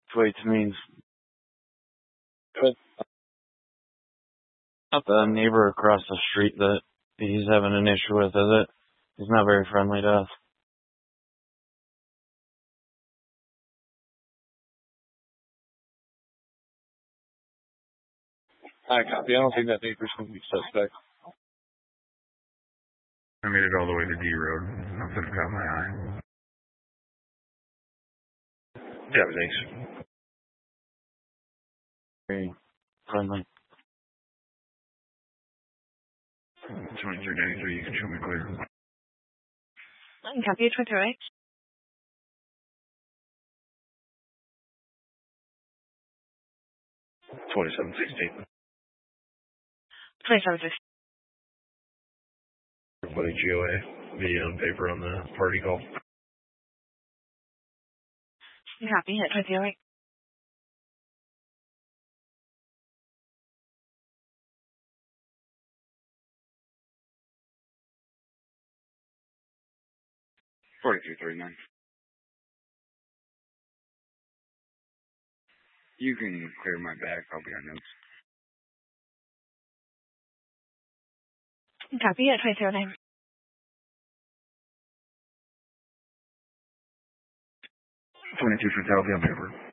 Tweets means not the neighbor across the street that he's having an issue with, is it? He's not very friendly to us. I copy. I don't think that neighbor's going to be suspect. I made it all the way to D Road. Nothing caught my eye. Yeah, thanks. Very friendly. 2393, you can show me clear. Copy 23. 2716. 2716. Everybody GOA. Be on paper on the party call. Copy at 28. 4239. You can clear my back. I'll be on notes. Copy at 209. 22 for I'll be on paper.